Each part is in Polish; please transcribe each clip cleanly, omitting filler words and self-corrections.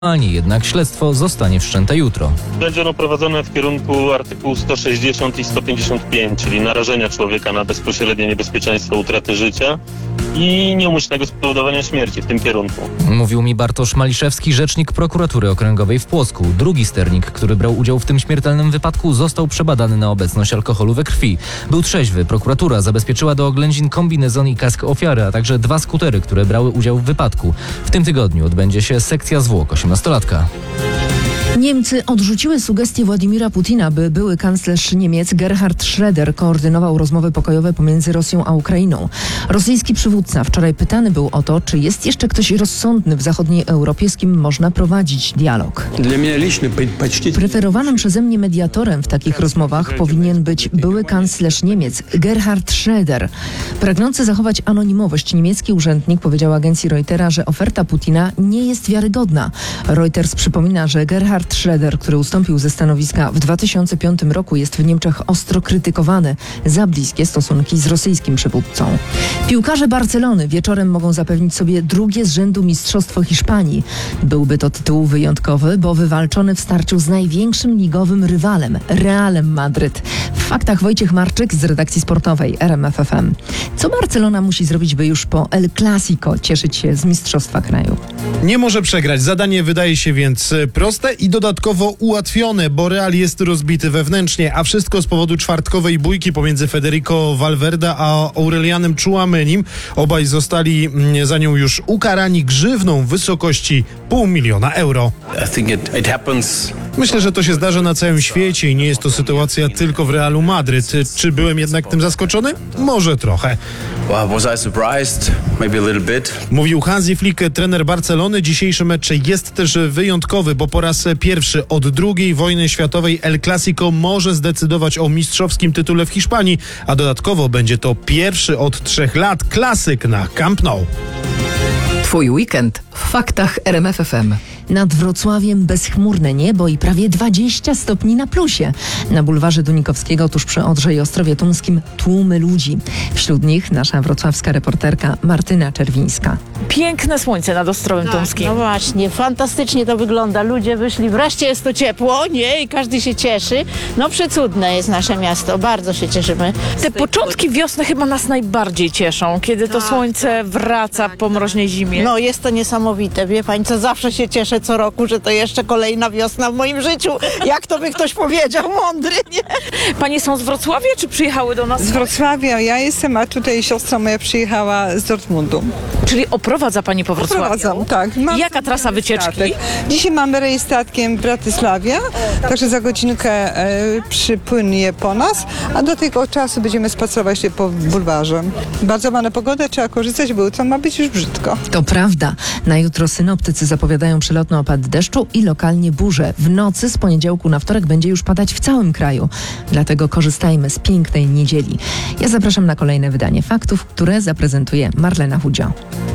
Jednak śledztwo zostanie wszczęte jutro. Będzie ono prowadzone w kierunku artykułu 160 i 155, czyli narażenia człowieka na bezpośrednie niebezpieczeństwo utraty życia i nieumyślnego spowodowania śmierci w tym kierunku. Mówił mi Bartosz Maliszewski, rzecznik prokuratury okręgowej w Płocku. Drugi sternik, który brał udział w tym śmiertelnym wypadku, został przebadany na obecność alkoholu we krwi. Był trzeźwy. Prokuratura zabezpieczyła do oględzin kombinezon i kask ofiary, a także 2 skutery, które brały udział w wypadku. W tym tygodniu odbędzie się sekcja zwłok 18-latka. Niemcy odrzuciły sugestię Władimira Putina, by były kanclerz Niemiec Gerhard Schröder koordynował rozmowy pokojowe pomiędzy Rosją a Ukrainą. Rosyjski przywódca wczoraj pytany był o to, czy jest jeszcze ktoś rozsądny w zachodniej Europie, z kim można prowadzić dialog. Preferowanym przeze mnie mediatorem w takich rozmowach powinien być były kanclerz Niemiec Gerhard Schröder. Pragnący zachować anonimowość niemiecki urzędnik powiedział agencji Reutera, że oferta Putina nie jest wiarygodna. Reuters przypomina, że Gerhard Schröder, który ustąpił ze stanowiska w 2005 roku, jest w Niemczech ostro krytykowany za bliskie stosunki z rosyjskim przywódcą. Piłkarze Barcelony wieczorem mogą zapewnić sobie drugie z rzędu mistrzostwo Hiszpanii. Byłby to tytuł wyjątkowy, bo wywalczony w starciu z największym ligowym rywalem, Realem Madryt. W faktach Wojciech Marczyk z redakcji sportowej RMF FM. Co Barcelona musi zrobić, by już po El Clasico cieszyć się z mistrzostwa kraju? Nie może przegrać. Zadanie wydaje się więc proste i dodatkowo ułatwione, bo Real jest rozbity wewnętrznie, a wszystko z powodu czwartkowej bójki pomiędzy Federico Valverde a Aurelianem Tchouaménim. Obaj zostali za nią już ukarani grzywną w wysokości $500 000. Myślę, że to się zdarza na całym świecie i nie jest to sytuacja tylko w Realu Madryt. Czy byłem jednak tym zaskoczony? Może trochę. Was I surprised? Maybe a little bit. Mówił Hansi Flick, trener Barcelony. Dzisiejszy mecz jest też wyjątkowy, bo po raz pierwszy od II wojny światowej El Clasico może zdecydować o mistrzowskim tytule w Hiszpanii, a dodatkowo będzie to pierwszy od 3 lat klasyk na Camp Nou. Twój weekend w faktach RMF FM. Nad Wrocławiem bezchmurne niebo i prawie 20 stopni na plusie. Na bulwarze Dunikowskiego tuż przy Odrze i Ostrowie Tumskim tłumy ludzi. Wśród nich nasza wrocławska reporterka Martyna Czerwińska. Piękne słońce nad Ostrowem Tumskim. No właśnie, fantastycznie to wygląda. Ludzie wyszli, wreszcie jest to ciepło, nie? I każdy się cieszy. No przecudne jest nasze miasto, bardzo się cieszymy. Te początki wiosny chyba nas najbardziej cieszą, kiedy to słońce wraca po mroźnej zimie. No jest to niesamowite, wie pani, co zawsze się cieszę co roku, że to jeszcze kolejna wiosna w moim życiu. Jak to by ktoś powiedział, mądry, nie? Panie są z Wrocławia, czy przyjechały do nas? Z Wrocławia ja jestem, a tutaj siostra moja przyjechała z Dortmundu. Czyli oprowadza pani po Wrocławiu? Oprowadzam, tak. Jaka trasa wycieczki? Dzisiaj mamy rejs statkiem Bratysławia, także za godzinkę przypłynie po nas, a do tego czasu będziemy spacerować się po bulwarze. Bardzo ładna pogoda, trzeba korzystać, bo jutro ma być już brzydko. To prawda. Na jutro synoptycy zapowiadają przelotny opad deszczu i lokalnie burze. W nocy z poniedziałku na wtorek będzie już padać w całym kraju. Dlatego korzystajmy z pięknej niedzieli. Ja zapraszam na kolejne wydanie faktów, które zaprezentuje Marlena Hudzio.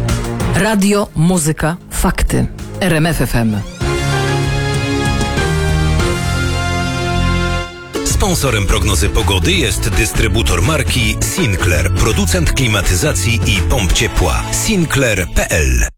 Radio, muzyka, fakty. RMF FM. Sponsorem prognozy pogody jest dystrybutor marki Sinclair, producent klimatyzacji i pomp ciepła. Sinclair.pl.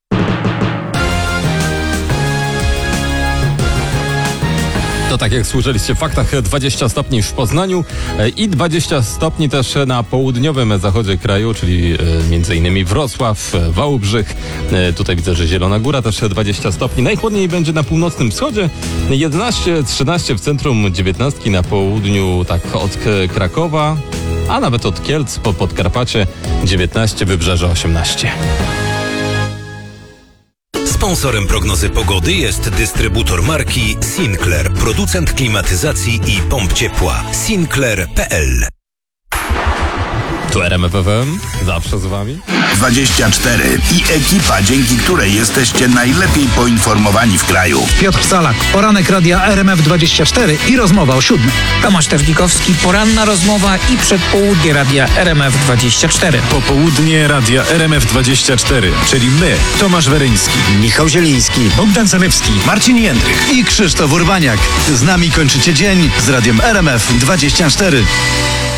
To tak jak słyszeliście w faktach, 20 stopni w Poznaniu i 20 stopni też na południowym zachodzie kraju, czyli m.in. Wrocław, Wałbrzych. Tutaj widzę, że Zielona Góra też 20 stopni. Najchłodniej będzie na północnym wschodzie, 11-13 w centrum, 19 na południu, tak od Krakowa, a nawet od Kielc po Podkarpacie, 19, Wybrzeże 18. Sponsorem prognozy pogody jest dystrybutor marki Sinclair, producent klimatyzacji i pomp ciepła. Sinclair.pl. Tu RMF FM, zawsze z wami. 24 i ekipa, dzięki której jesteście najlepiej poinformowani w kraju. Piotr Salak, poranek radia RMF24 i rozmowa o 7. Tomasz Terzbikowski, poranna rozmowa i przedpołudnie radia RMF24. Popołudnie radia RMF24, czyli my, Tomasz Weryński, Michał Zieliński, Bogdan Zalewski, Marcin Jędrych i Krzysztof Urbaniak. Z nami kończycie dzień z radiem RMF24.